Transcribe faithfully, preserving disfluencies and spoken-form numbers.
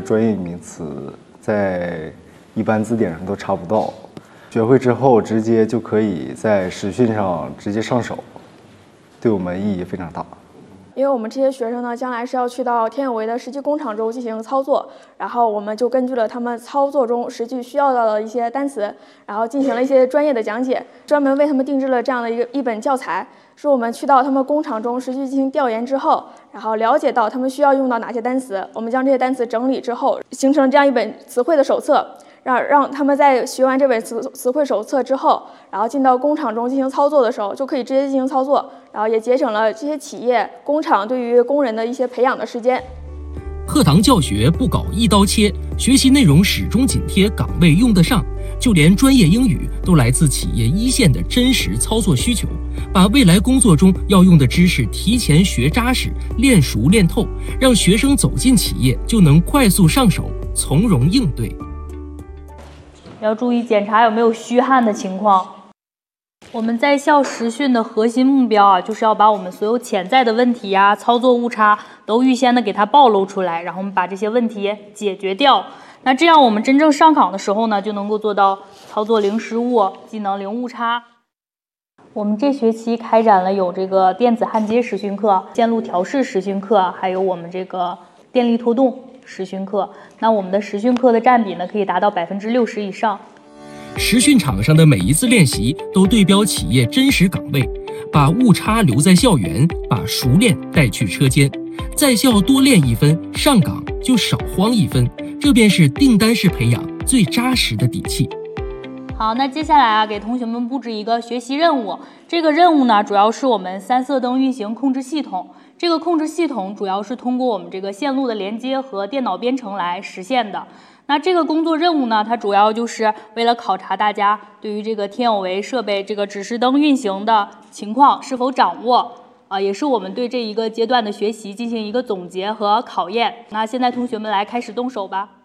专业名词在一般字典上都查不到，学会之后直接就可以在实训上直接上手，对我们意义非常大。 因为我们这些学生呢，将来是要去到天有为的实际工厂中进行操作，然后我们就根据了他们操作中实际需要到的一些单词，然后进行了一些专业的讲解，专门为他们定制了这样的一个一本教材，是我们去到他们工厂中实际进行调研之后，然后了解到他们需要用到哪些单词，我们将这些单词整理之后，形成这样一本词汇的手册。让让他们在学完这本词词汇手册之后，然后进到工厂中进行操作的时候，就可以直接进行操作，然后也节省了这些企业工厂对于工人的一些培养的时间。 课堂教学不搞一刀切，学习内容始终紧贴岗位用得上，就连专业英语都来自企业一线的真实操作需求，把未来工作中要用的知识提前学扎实、练熟练透，让学生走进企业就能快速上手，从容应对。 要注意检查有没有虚汗的情况。我们在校实训的核心目标啊，就是要把我们所有潜在的问题啊、操作误差都预先的给它暴露出来，然后我们把这些问题解决掉。那这样我们真正上岗的时候呢，就能够做到操作零失误、技能零误差。我们这学期开展了有这个电子焊接实训课、线路调试实训课，还有我们这个电力拖动实训课。那我们的实训课的占比呢，可以达到百分之六十以上。 实训场上的每一次练习都对标企业真实岗位，把误差留在校园，把熟练带去车间。在校多练一分，上岗就少慌一分，这便是订单式培养最扎实的底气。 好，那接下来啊，给同学们布置一个学习任务。这个任务呢，主要是我们三色灯运行控制系统。这个控制系统主要是通过我们这个线路的连接和电脑编程来实现的。那这个工作任务呢，它主要就是为了考察大家对于这个天有为设备这个指示灯运行的情况是否掌握，啊、呃，也是我们对这一个阶段的学习进行一个总结和考验。那现在同学们来开始动手吧。